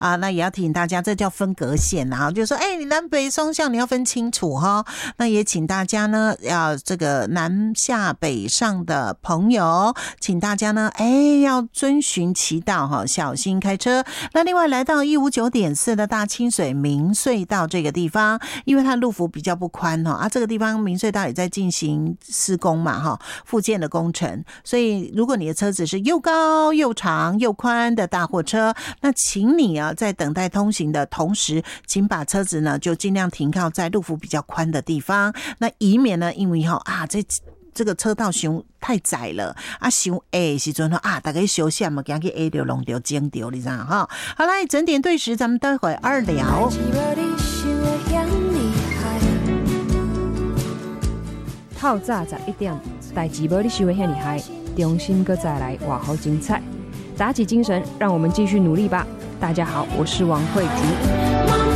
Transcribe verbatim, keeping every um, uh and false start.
啊，那也要提醒大家，这叫分隔线啊，就是说，哎、欸，你南北双向你要分清楚哈。那也请大家呢，要这个南下北上的朋友，请大家呢，哎、欸，要遵循其道哈，小心开车。那另外来到一五九点四的大清水明隧道这个地方，因为它路幅比较不宽哈，啊，这个地方明隧道也在进行施工嘛哈，复建的工程，所以如果你的车子是又高又长又宽的大货车，那请你啊在等待通行的同时，请把车子呢就尽量停靠在路幅比较宽的地方，那以免呢因为哈啊这这个车道熊太窄了啊，想 A 时阵啊，大家休息嘛，赶紧 A 掉、弄掉、剪掉，你知道哈？好来，整点对时，咱们待会二聊。 透早十一点，代志无你想的遐厉害，重新搁再来，哇，好精彩！打起精神，让我们继续努力吧！大家好，我是王慧菊。